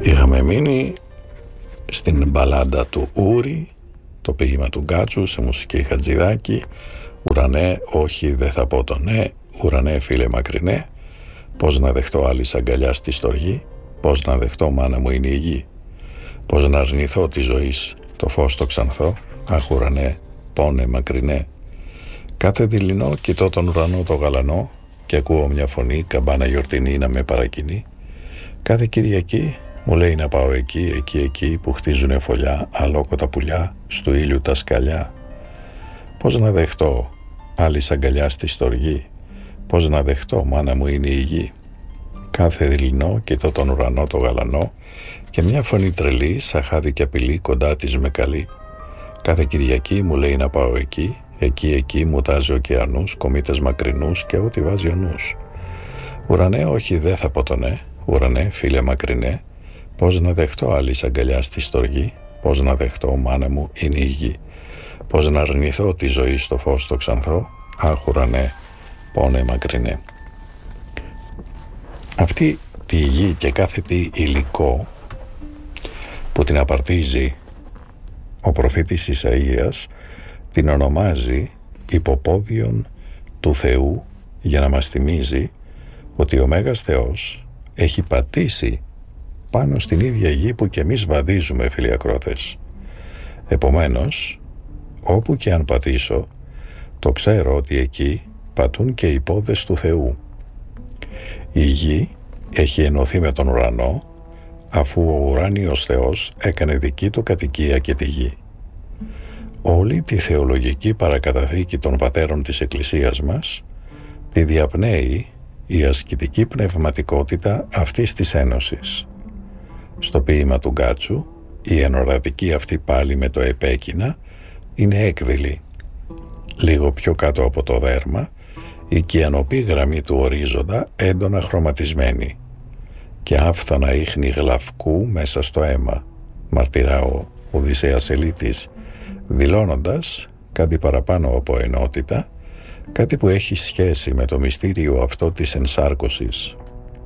Είχαμε μείνει στην μπαλάντα του Ούρη, το ποίημα του Γκάτσου σε μουσική Χατζηδάκη. Ουρανέ, όχι δεν θα πω το ναι, ουρανέ φίλε μακρινέ, πώς να δεχτώ άλλη αγκαλιά στη στοργή, πώς να δεχτώ μάνα μου είναι η γη, πώς να αρνηθώ τη ζωής το φως το ξανθώ, αχ ουρανέ, πόνε μακρινέ. Κάθε δειλινό κοιτώ τον ουρανό το γαλανό και ακούω μια φωνή καμπάνα γιορτινή να με παρακινεί. Κάθε Κυριακή μου λέει να πάω εκεί που χτίζουνε φωλιά, αλόκοτα πουλιά, στου ήλιου τα σκαλιά. Πώς να δεχτώ άλλη αγκαλιά στη στοργή, πώς να δεχτώ μάνα μου είναι η γη. Κάθε δειλινό κοιτώ τον ουρανό το γαλανό και μια φωνή τρελή, σαν χάδι και απειλή κοντά της με καλεί. Κάθε Κυριακή μου λέει να πάω εκεί μου τάζει ωκεανούς, κομήτες μακρινούς και ό,τι βάζει ο νους. Ουρανέ, όχι δεν θα πω το ναι, ουρανέ φίλε μακρινέ, πώς να δεχτώ άλλη αγκαλιά στη στοργή, πώς να δεχτώ μάνα μου είναι η γη, πώς να αρνηθώ τη ζωή στο φως το ξανθώ, αχ ουρανέ, πόνε μακρινέ. Αυτή τη γη και κάθε τι υλικό που την απαρτίζει ο προφήτης Ισαΐας την ονομάζει υποπόδιον του Θεού για να μας θυμίζει ότι ο Μέγας Θεός έχει πατήσει πάνω στην ίδια γη που και εμείς βαδίζουμε, φίλοι ακρότες. Επομένως, όπου και αν πατήσω, το ξέρω ότι εκεί πατούν και οι πόδες του Θεού. Η γη έχει ενωθεί με τον ουρανό, αφού ο ουράνιος Θεός έκανε δική του κατοικία και τη γη. Όλη τη θεολογική παρακαταθήκη των πατέρων της Εκκλησίας μας τη διαπνέει η ασκητική πνευματικότητα αυτής της ένωσης. Στο ποίημα του Γκάτσου, η ενορατική αυτή πάλι με το επέκεινα είναι έκδηλη. Λίγο πιο κάτω από το δέρμα, η κιανοπή γραμμή του ορίζοντα έντονα χρωματισμένη και άφθονα ίχνη γλαυκού μέσα στο αίμα, μαρτυρά ο Οδυσσέας Ελίτης, δηλώνοντας κάτι παραπάνω από ενότητα, κάτι που έχει σχέση με το μυστήριο αυτό της ενσάρκωσης.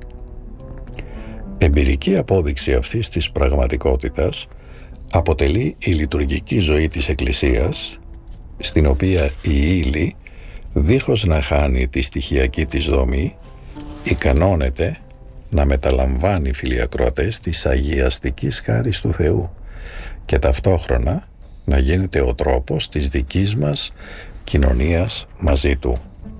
Εμπειρική απόδειξη αυτής της πραγματικότητας αποτελεί η λειτουργική ζωή της Εκκλησίας, στην οποία η ύλη, δίχως να χάνει τη στοιχειακή της δομή, ικανώνεται να μεταλαμβάνει, φίλοι ακροατές, της αγιαστικής χάρις του Θεού και ταυτόχρονα να γίνεται ο τρόπος της δικής μας κοινωνίας μαζί Του.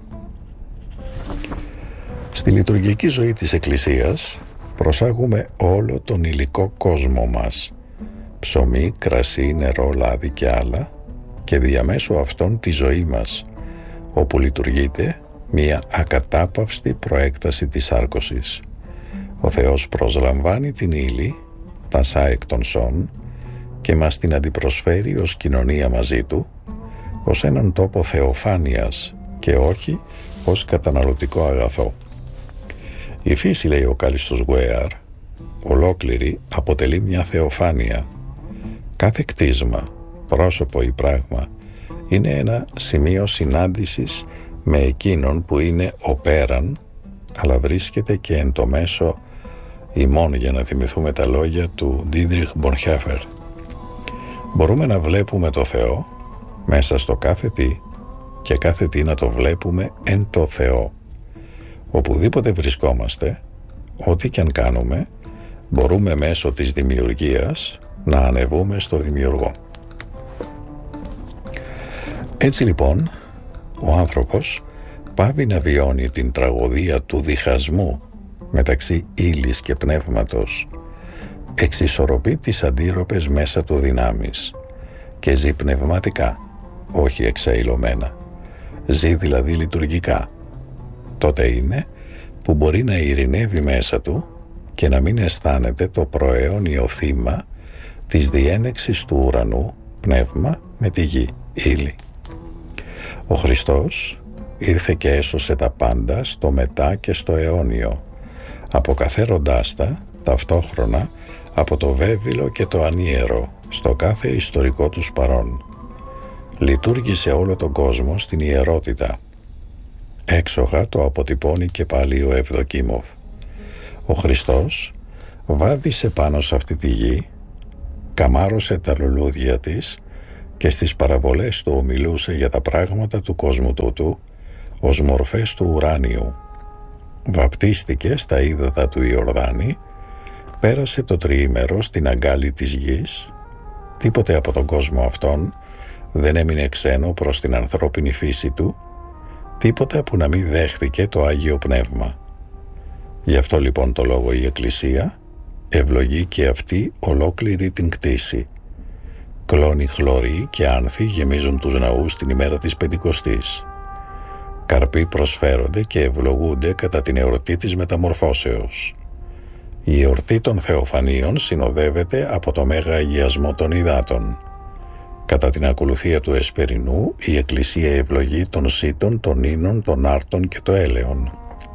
Στη λειτουργική ζωή της Εκκλησίας προσάγουμε όλο τον υλικό κόσμο μας, ψωμί, κρασί, νερό, λάδι και άλλα, και διαμέσου αυτών τη ζωή μας, όπου λειτουργείται μία ακατάπαυστη προέκταση της σάρκωσης. Ο Θεός προσλαμβάνει την ύλη, τα σά εκ των σών, και μας την αντιπροσφέρει ως κοινωνία μαζί Του, ως έναν τόπο θεοφάνειας και όχι ως καταναλωτικό αγαθό. Η φύση, λέει ο Κάλιστος Γκουέαρ, ολόκληρη αποτελεί μια θεοφάνεια. Κάθε κτίσμα, πρόσωπο ή πράγμα είναι ένα σημείο συνάντησης με εκείνον που είναι ο πέραν, αλλά βρίσκεται και εν το μέσο ημών, για να θυμηθούμε τα λόγια του Ντίντριχ Μπονχιάφερ. Μπορούμε να βλέπουμε το Θεό μέσα στο κάθε τι και κάθε τι να το βλέπουμε εν το Θεό. Οπουδήποτε βρισκόμαστε, ό,τι και αν κάνουμε, μπορούμε μέσω της δημιουργίας να ανεβούμε στο Δημιουργό. Έτσι λοιπόν, ο άνθρωπος πάβει να βιώνει την τραγωδία του διχασμού μεταξύ ύλης και πνεύματος, εξισορροπεί τις αντίρροπες μέσα του δυνάμεις και ζει πνευματικά, όχι εξαηλωμένα. Ζει δηλαδή λειτουργικά. Τότε είναι που μπορεί να ειρηνεύει μέσα του και να μην αισθάνεται το προαιώνιο θύμα της διένεξης του ουρανού πνεύμα με τη γη ύλη. Ο Χριστός ήρθε και έσωσε τα πάντα στο μετά και στο αιώνιο, αποκαθαίροντάς τα ταυτόχρονα από το βέβυλο και το ανίερο στο κάθε ιστορικό τους παρόν. Λειτουργήσε όλο τον κόσμο στην ιερότητα. Έξοχα το αποτυπώνει και πάλι ο Ευδοκίμοφ. Ο Χριστός βάδισε πάνω σε αυτή τη γη, καμάρωσε τα λουλούδια της και στις παραβολές του ομιλούσε για τα πράγματα του κόσμου τούτου ως μορφές του ουράνιου. Βαπτίστηκε στα ύδατα του Ιορδάνη, πέρασε το τριήμερο στην αγκάλη της γης, τίποτε από τον κόσμο αυτόν δεν έμεινε ξένο προς την ανθρώπινη φύση του, τίποτε που να μην δέχθηκε το Άγιο Πνεύμα. Γι' αυτό λοιπόν το λόγο η Εκκλησία ευλογεί και αυτή ολόκληρη την κτήση. Κλόνοι χλωροί και άνθη γεμίζουν τους ναούς την ημέρα της Πεντηκοστής. Καρποί προσφέρονται και ευλογούνται κατά την εορτή της Μεταμορφώσεως. Η εορτή των Θεοφανίων συνοδεύεται από το Μέγα Αγιασμό των Υδάτων. Κατά την ακολουθία του Εσπερινού, η Εκκλησία ευλογεί των Σύτων, των Ίνων, των Άρτων και των Έλεων.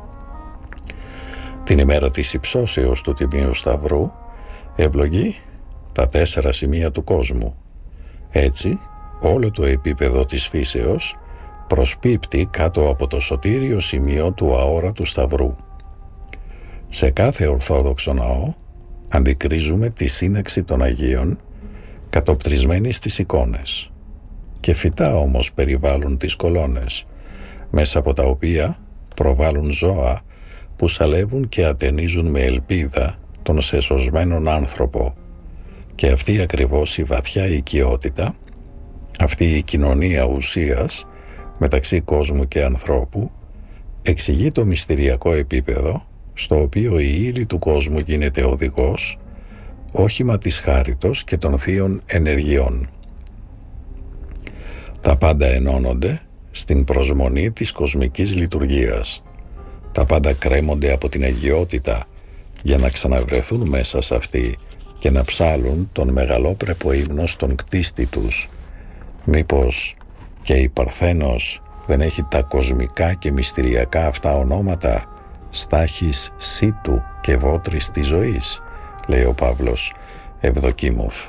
Την ημέρα της υψώσεως του Τιμίου Σταυρού ευλογεί τα 4 σημεία του κόσμου. Έτσι, όλο το επίπεδο της φύσεως προσπίπτει κάτω από το σωτήριο σημείο του αόρατου Σταυρού. Σε κάθε Ορθόδοξο ναό αντικρίζουμε τη σύναξη των Αγίων κατοπτρισμένη στις εικόνες και φυτά όμως περιβάλλουν τις κολόνες, μέσα από τα οποία προβάλλουν ζώα που σαλεύουν και ατενίζουν με ελπίδα τον σεσωσμένον άνθρωπο, και αυτή ακριβώς η βαθιά οικειότητα, αυτή η κοινωνία ουσίας μεταξύ κόσμου και ανθρώπου εξηγεί το μυστηριακό επίπεδο στο οποίο η ύλη του κόσμου γίνεται οδηγός, όχημα της χάριτος και των θείων ενεργειών. Τα πάντα ενώνονται στην προσμονή της κοσμικής λειτουργίας. Τα πάντα κρέμονται από την αγιότητα για να ξαναβρεθούν μέσα σε αυτή και να ψάλουν τον μεγαλόπρεπο ύμνο στον κτίστη τους. Μήπως και η Παρθένος δεν έχει τα κοσμικά και μυστηριακά αυτά ονόματα, Στάχης Σίτου και Βότρης της ζωής, λέει ο Παύλος Ευδοκίμοφ.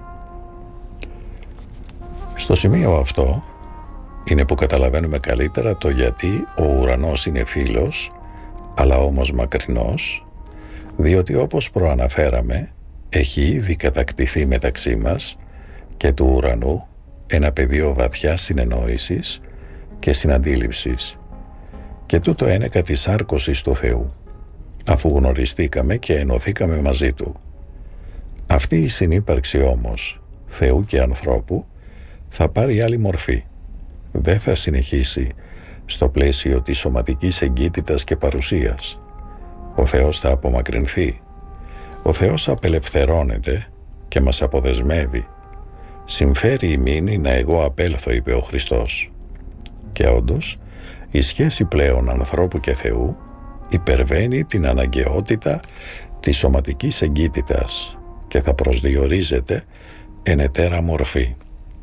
Στο σημείο αυτό είναι που καταλαβαίνουμε καλύτερα το γιατί ο ουρανός είναι φίλος, αλλά όμως μακρινός, διότι όπως προαναφέραμε έχει ήδη κατακτηθεί μεταξύ μας και του ουρανού ένα πεδίο βαθιά συνεννόησης και συναντήληψης, και τούτο ένεκα της άρκωσης του Θεού, αφού γνωριστήκαμε και ενωθήκαμε μαζί Του. Αυτή η συνύπαρξη όμως Θεού και ανθρώπου θα πάρει άλλη μορφή. Δεν θα συνεχίσει στο πλαίσιο της σωματικής εγκύτητας και παρουσίας. Ο Θεός θα απομακρυνθεί. Ο Θεός απελευθερώνεται και μας αποδεσμεύει. «Συμφέρει ημίνη να εγώ απέλθω», είπε ο Χριστός. Και όντως, η σχέση πλέον ανθρώπου και Θεού υπερβαίνει την αναγκαιότητα της σωματικής εγκύτητας και θα προσδιορίζεται εν ετέρα μορφή.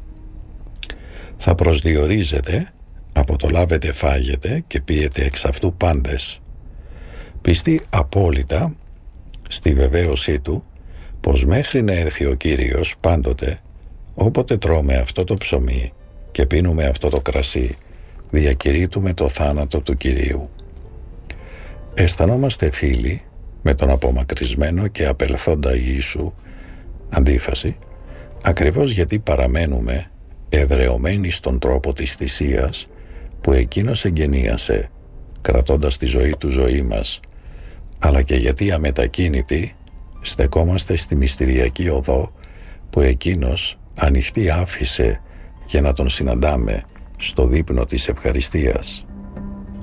Θα προσδιορίζεται από το «λάβετε φάγετε και πίετε εξ αυτού πάντες». Πιστεί απόλυτα στη βεβαίωσή του πως μέχρι να έρθει ο Κύριος πάντοτε, όποτε τρώμε αυτό το ψωμί και πίνουμε αυτό το κρασί, διακηρύττουμε το θάνατο του Κυρίου. Αισθανόμαστε φίλοι με τον απομακρυσμένο και απελθόντα Ιησού, αντίφαση, ακριβώς γιατί παραμένουμε εδρεωμένοι στον τρόπο της θυσίας που εκείνος εγγενίασε, κρατώντας τη ζωή του ζωή μας, αλλά και γιατί αμετακίνητοι στεκόμαστε στη μυστηριακή οδό που εκείνος ανοιχτή άφησε για να τον συναντάμε στο δείπνο της ευχαριστίας.